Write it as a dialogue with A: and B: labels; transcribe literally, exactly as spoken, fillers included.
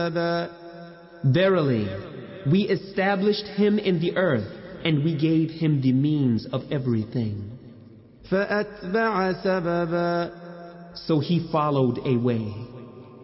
A: Verily, we established him in the earth, and we gave him the means of everything.
B: فأتبع سببا
A: So he followed a way.